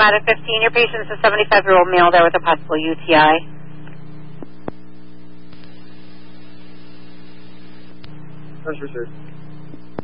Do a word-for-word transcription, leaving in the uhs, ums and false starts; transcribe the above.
Matter fifteen, your patient is a seventy-five-year-old male there with a possible U T I. First research.